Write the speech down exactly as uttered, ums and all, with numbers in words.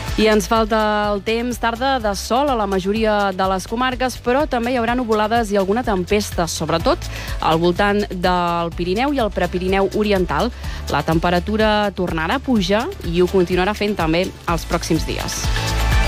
I ens falta el temps, tarda de sol a la majoria de les comarques, però també hi haurà nuvolades i alguna tempesta, sobretot al voltant del Pirineu i el Prepirineu oriental. La temperatura tornarà a pujar i ho continuarà fent també els pròxims dies.